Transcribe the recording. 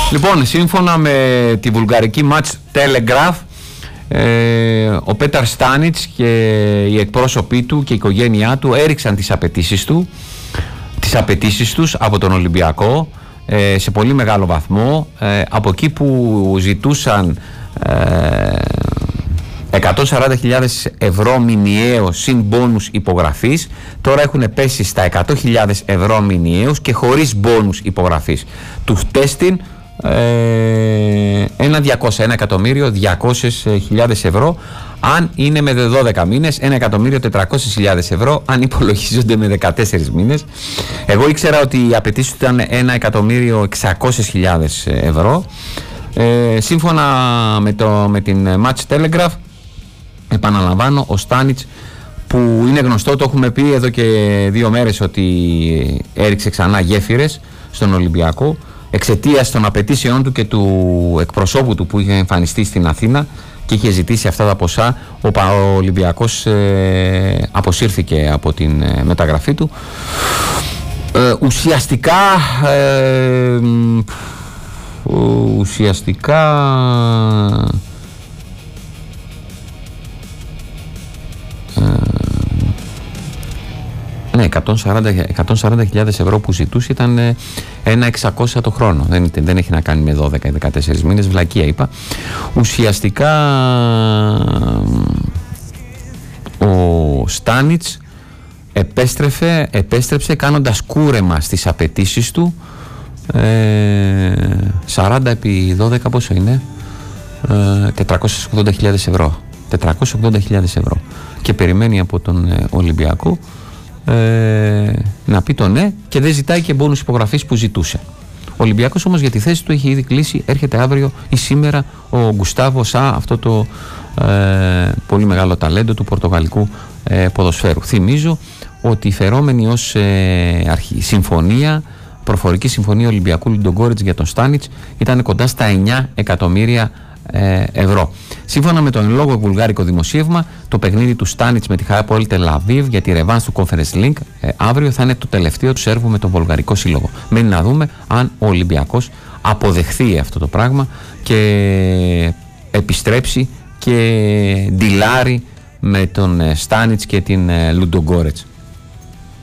Λοιπόν, σύμφωνα με τη βουλγαρική Match Telegraph, ο Πέταρ Στάνιτς και οι εκπρόσωποι του και η οικογένειά του έριξαν τις απαιτήσεις τους από τον Ολυμπιακό σε πολύ μεγάλο βαθμό. Από εκεί που ζητούσαν 140.000 ευρώ μηνιαίο συν μπόνους υπογραφής, τώρα έχουν πέσει στα 100.000 ευρώ μηνιαίους και χωρίς μπόνους υπογραφής. Τους τέστην 1.200.000 ευρώ αν είναι με 12 μήνες, 1.400.000 ευρώ αν υπολογίζονται με 14 μήνες. Εγώ ήξερα ότι οι απαιτήσεις του ήταν 1.600.000 ευρώ. Σύμφωνα με την Match Telegraph, επαναλαμβάνω, ο Στάνιτς, που είναι γνωστό, το έχουμε πει εδώ και 2 μέρες, ότι έριξε ξανά γέφυρες στον Ολυμπιακό εξαιτίας των απαιτήσεών του και του εκπροσώπου του που είχε εμφανιστεί στην Αθήνα και είχε ζητήσει αυτά τα ποσά. Ο Ολυμπιακός αποσύρθηκε από την μεταγραφή του. Ουσιαστικά ναι, 140.000 ευρώ που ζητούσε ήταν 1.600 το χρόνο. Δεν έχει να κάνει με 12 ή 14 μήνες, βλακεία είπα. Ουσιαστικά ο Στάνιτς επέστρεψε κάνοντας κούρεμα στις απαιτήσεις του. 40 επί 12 πόσο είναι? 480.000 ευρώ. 480.000 ευρώ. Και περιμένει από τον Ολυμπιακό να πει το ναι, και δεν ζητάει και μπόνους υπογραφής που ζητούσε. Ο Ολυμπιακός όμως για τη θέση του έχει ήδη κλείσει. Έρχεται αύριο ή σήμερα ο Γκουστάβο Σα, αυτό το πολύ μεγάλο ταλέντο του ποδοσφαίρου. Θυμίζω ότι η φερόμενη ως συμφωνία, προφορική συμφωνία Ολυμπιακού Λουντογκόρετς για τον Στάνιτς ήταν κοντά στα 9 εκατομμύρια ευρώ. Σύμφωνα με το εν λόγω βουλγάρικο δημοσίευμα, το παιχνίδι του Στάνιτς με τη Hapoel Tel Aviv για τη ρεβάνς του Conference League αύριο θα είναι το τελευταίο του Σέρβου με τον βουλγαρικό σύλλογο. Μένει να δούμε αν ο Ολυμπιακός αποδεχθεί αυτό το πράγμα και επιστρέψει και ντυλάρει με τον Στάνιτς και την Λουντογκόρετς.